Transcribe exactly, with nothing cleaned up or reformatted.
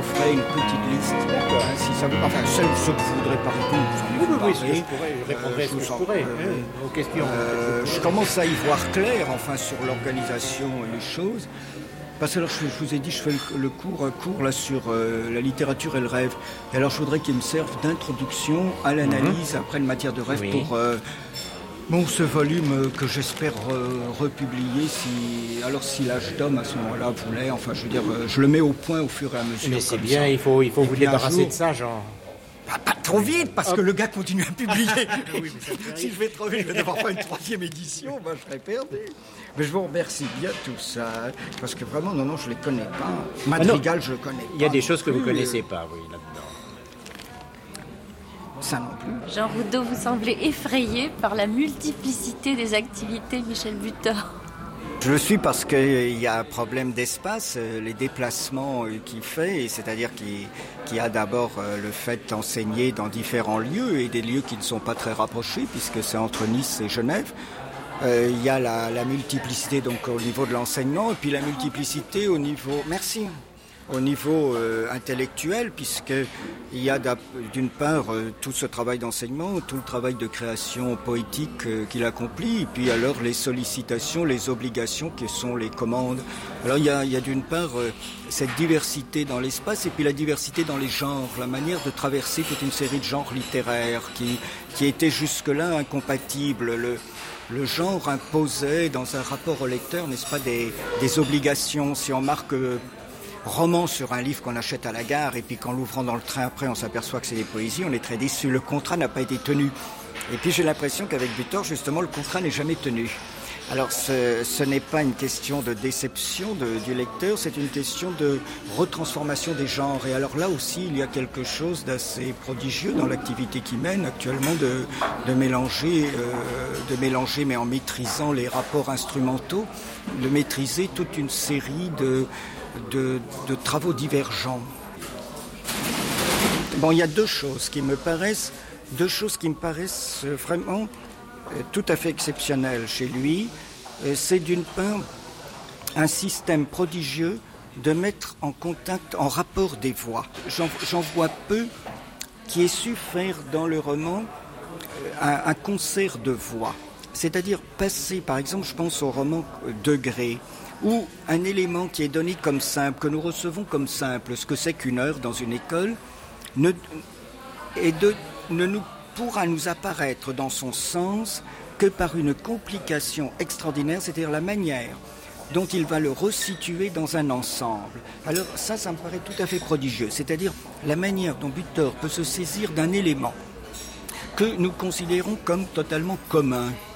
vous ferai une petite liste. D'accord. Hein, si ça vous... Enfin, ceux, ceux que vous voudrez pas répondre, vous en Oui, oui, oui, ce que parlez. je pourrais, je répondrai Euh, à ce que vous je en- pourrais, euh, hein, aux questions. Euh, je commence à y voir clair, enfin, sur l'organisation et les choses. Parce que alors, je, je vous ai dit, je fais le, le cours, un cours là sur euh, la littérature et le rêve. Et alors, je voudrais qu'il me serve d'introduction à l'analyse, après une matière de rêve, Oui. pour euh, bon, ce volume euh, que j'espère euh, republier. Si, alors, si l'âge d'homme à ce moment-là voulait, enfin, je veux dire, euh, je le mets au point au fur et à mesure. Mais c'est comme bien, ça. il faut, il faut Et vous puis un débarrasser jour- de ça, Jean. Pas, pas trop vite, parce Hop. que le gars continue à publier. Oui, mais ça fait Si je vais trop vite, je vais devoir faire une troisième édition, ben, je serai perdu. Mais je vous remercie bien tout ça, parce que vraiment, non, non, je ne les connais pas. Madrigal, je le connais pas. Il y a des choses que vous ne non plus. connaissez pas, oui, là-dedans. Ça non plus. Jean Roudot, vous semblez effrayé par la multiplicité des activités de Michel Butor. Je le suis parce qu'il y a un problème d'espace, euh, les déplacements euh, qu'il fait, et c'est-à-dire qu'il, qu'il y a d'abord euh, le fait d'enseigner dans différents lieux, et des lieux qui ne sont pas très rapprochés, puisque c'est entre Nice et Genève. Euh, il y a la, la multiplicité donc au niveau de l'enseignement, et puis la multiplicité au niveau... Merci. Au niveau euh, intellectuel, puisqu'il y a d'une part euh, tout ce travail d'enseignement, tout le travail de création poétique euh, qu'il accomplit, et puis alors les sollicitations, les obligations qui sont les commandes. Alors il y a, il y a d'une part euh, cette diversité dans l'espace, et puis la diversité dans les genres, la manière de traverser toute une série de genres littéraires qui, qui étaient jusque-là incompatibles. Le, le genre imposait dans un rapport au lecteur, n'est-ce pas, des, des obligations. Si on marque... Euh, roman sur un livre qu'on achète à la gare et puis qu'en l'ouvrant dans le train après on s'aperçoit que c'est des poésies, on est très déçu, le contrat n'a pas été tenu. Et puis j'ai l'impression qu'avec Butor justement le contrat n'est jamais tenu. Alors ce, ce n'est pas une question de déception de, du lecteur, c'est une question de retransformation des genres. Et alors là aussi il y a quelque chose d'assez prodigieux dans l'activité qu'il mène actuellement de, de mélanger, euh, de mélanger mais en maîtrisant les rapports instrumentaux, de maîtriser toute une série de De, de travaux divergents. Bon, il y a deux choses qui me paraissent, deux choses qui me paraissent vraiment euh, tout à fait exceptionnelles chez lui. Euh, c'est d'une part un système prodigieux de mettre en contact, en rapport des voix. J'en, j'en vois peu qui aient su faire dans le roman euh, un, un concert de voix. C'est-à-dire passer, par exemple, je pense au roman Degré, où un élément qui est donné comme simple, que nous recevons comme simple, ce que c'est qu'une heure dans une école, ne, et de, ne nous, pourra nous apparaître dans son sens que par une complication extraordinaire, c'est-à-dire la manière dont il va le resituer dans un ensemble. Alors ça, ça me paraît tout à fait prodigieux, c'est-à-dire la manière dont Butor peut se saisir d'un élément que nous considérons comme totalement commun,